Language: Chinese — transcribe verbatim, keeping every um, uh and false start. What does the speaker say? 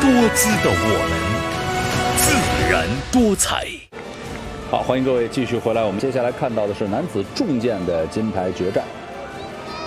多姿的我们，自然多彩。 好，欢迎各位继续回来。我们接下来看到的是男子重剑的金牌决战。